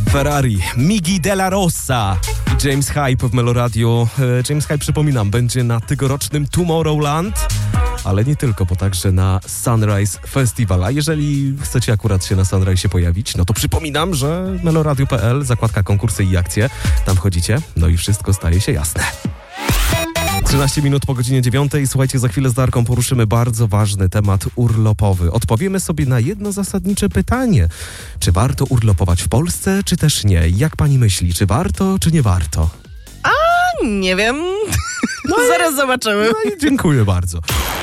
Ferrari, Migi Della Rosa i James Hype w Meloradio. James Hype, przypominam, będzie na tegorocznym Tomorrowland, ale nie tylko, bo także na Sunrise Festival. A jeżeli chcecie akurat się na Sunrise pojawić, no to przypominam, że meloradio.pl, zakładka konkursy i akcje, tam wchodzicie, no i wszystko staje się jasne. 13 minut po godzinie 9. Słuchajcie, za chwilę z Darką poruszymy bardzo ważny temat urlopowy. Odpowiemy sobie na jedno zasadnicze pytanie. Czy warto urlopować w Polsce, czy też nie? Jak pani myśli, czy warto, czy nie warto? Nie wiem. Zaraz zobaczymy. No i dziękuję bardzo.